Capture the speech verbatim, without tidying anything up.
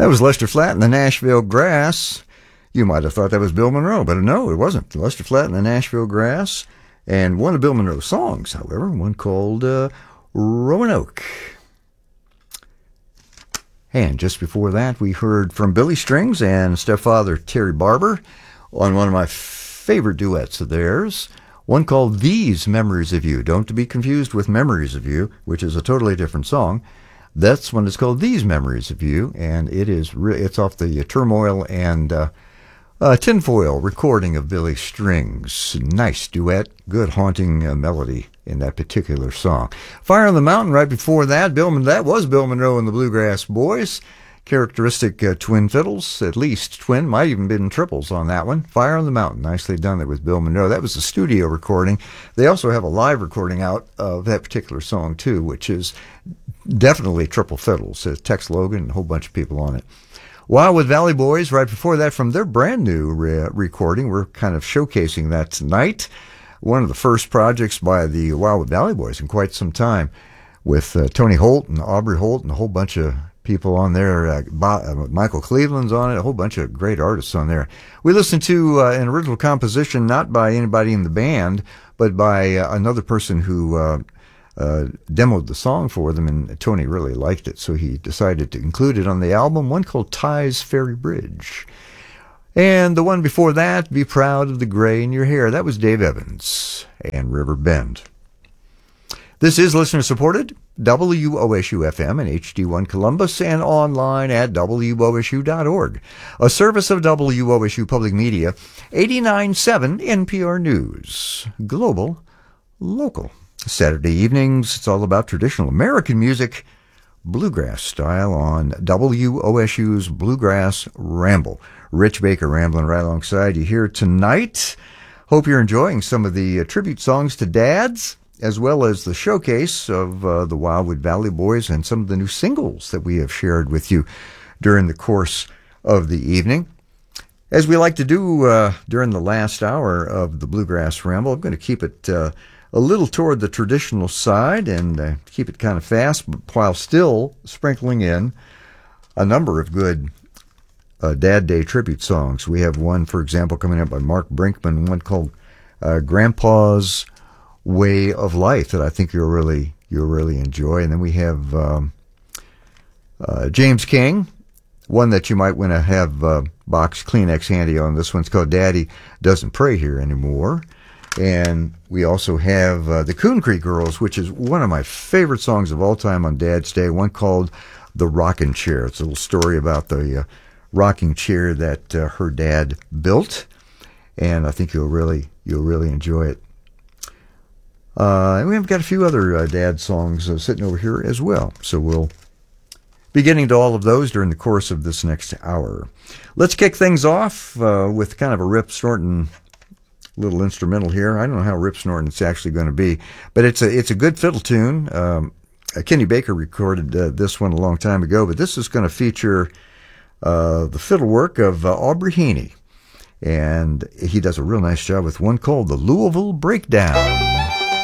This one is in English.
That was Lester Flatt and the Nashville Grass. You might have thought that was Bill Monroe, but no, it wasn't. Lester Flatt and the Nashville Grass. And one of Bill Monroe's songs, however, one called uh, Roanoke. And just before that, we heard from Billy Strings and stepfather Terry Barber on one of my favorite duets of theirs, one called These Memories of You. Don't to be confused with Memories of You, which is a totally different song. That's one that's called These Memories of You, and it is re- it's off the uh, Turmoil and uh, uh, Tinfoil recording of Billy Strings. Nice duet, good haunting uh, melody in that particular song. Fire on the Mountain right before that. Bill Mon- that was Bill Monroe and the Bluegrass Boys. Characteristic uh, twin fiddles, at least twin, might even been triples on that one. Fire on the Mountain, nicely done there with Bill Monroe. That was a studio recording. They also have a live recording out of that particular song too, which is definitely triple fiddles. It's Tex Logan and a whole bunch of people on it. Wildwood Valley Boys, right before that, from their brand new re- recording. We're kind of showcasing that tonight. One of the first projects by the Wildwood Valley Boys in quite some time, with uh, Tony Holt and Aubrey Holt and a whole bunch of people on there. Uh, Bob, uh, Michael Cleveland's on it, a whole bunch of great artists on there. We listened to uh, an original composition not by anybody in the band, but by uh, another person who uh, uh, demoed the song for them, and Tony really liked it, so he decided to include it on the album, one called Ty's Ferry Bridge. And the one before that, Be Proud of the Gray in Your Hair. That was Dave Evans and River Bend. This is listener-supported, W O S U F M and H D one Columbus, and online at W O S U dot org. A service of W O S U Public Media, eighty-nine point seven N P R News. Global, local. Saturday evenings, it's all about traditional American music, bluegrass style, on W O S U's Bluegrass Ramble. Rich Baker rambling right alongside you here tonight. Hope you're enjoying some of the uh, tribute songs to dads, as well as the showcase of uh, the Wildwood Valley Boys and some of the new singles that we have shared with you during the course of the evening. As we like to do uh, during the last hour of the Bluegrass Ramble, I'm going to keep it uh, a little toward the traditional side and uh, keep it kind of fast, but while still sprinkling in a number of good uh, Dad Day tribute songs. We have one, for example, coming up by Mark Brinkman, one called uh, Grandpa's Way of Life, that I think you'll really you'll really enjoy. And then we have um, uh, James King, one that you might want to have uh, box Kleenex handy on. This one's called Daddy Doesn't Pray Here Anymore. And we also have uh, the Coon Creek Girls, which is one of my favorite songs of all time on Dad's Day, one called The Rocking Chair. It's a little story about the uh, rocking chair that uh, her dad built, and I think you'll really you'll really enjoy it. Uh, and we've got a few other uh, dad songs uh, sitting over here as well, so we'll be getting to all of those during the course of this next hour. Let's kick things off uh, with kind of a Rip Snorton little instrumental here. I don't know how Rip Snorton it's actually going to be, but it's a it's a good fiddle tune. Um, uh, Kenny Baker recorded uh, this one a long time ago, but this is going to feature uh, the fiddle work of uh, Aubrey Heaney, and he does a real nice job with one called the Louisville Breakdown.